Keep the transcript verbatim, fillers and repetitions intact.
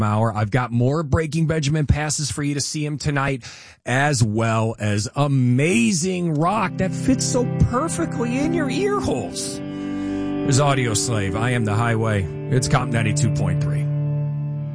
hour. I've got more Breaking Benjamin passes for you to see him tonight, as well as amazing rock that fits so perfectly in your ear holes. There's Audio Slave. I am the Highway. It's Comp ninety-two point three.